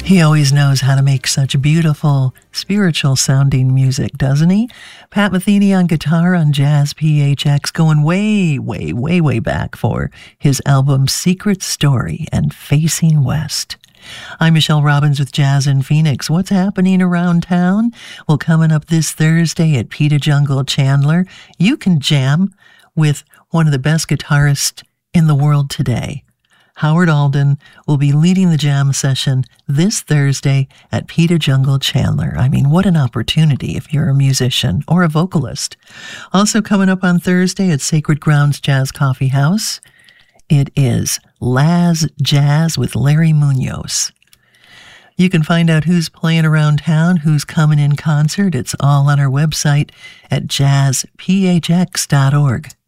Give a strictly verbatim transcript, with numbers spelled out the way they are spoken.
He always knows how to make such beautiful, spiritual-sounding music, doesn't he? Pat Metheny on guitar on Jazz P H X, going way, way, way, way back for his album Secret Story and Facing West. I'm Michelle Robbins with Jazz in Phoenix. What's happening around town? Well, coming up this Thursday at Pita Jungle Chandler, you can jam with one of the best guitarists in the world today. Howard Alden will be leading the jam session this Thursday at Pita Jungle Chandler. I mean, what an opportunity if you're a musician or a vocalist. Also coming up on Thursday at Sacred Grounds Jazz Coffee House, it is Laz Jazz with Larry Munoz. You can find out who's playing around town, who's coming in concert. It's all on our website at jazz p h x dot org.